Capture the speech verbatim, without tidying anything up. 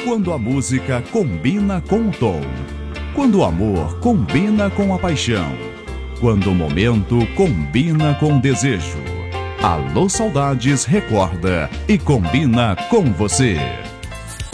Quando a música combina com o tom. Quando o amor combina com a paixão. Quando o momento combina com o desejo. Alô Saudades recorda e combina com você.